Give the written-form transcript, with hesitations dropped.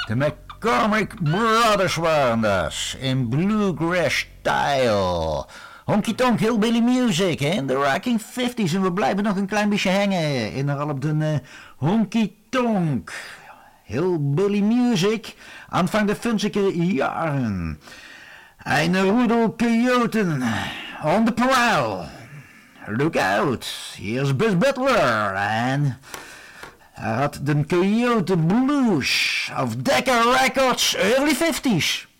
De McCormick Brothers waren dat. In bluegrass style. Honky Tonk Hillbilly Music in de Rocking 50s. En we blijven nog een klein beetje hangen. Inderdaad op de Honky Tonk Hillbilly Music. Aanvang de funzige jaren. Een roedel coyoten on the prowl. Look out. Hier is Buzz Butler. En hij had de Coyote Blues of Decca Records early 50s.